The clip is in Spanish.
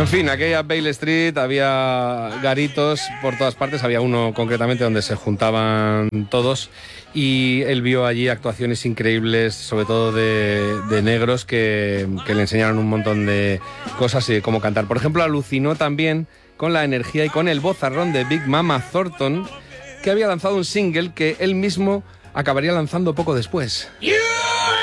En fin, aquella Bale Street había garitos por todas partes, había uno concretamente donde se juntaban todos y él vio allí actuaciones increíbles, sobre todo de negros que le enseñaron un montón de cosas y cómo cantar. Por ejemplo, alucinó también con la energía y con el vozarrón de Big Mama Thornton, que había lanzado un single que él mismo acabaría lanzando poco después. You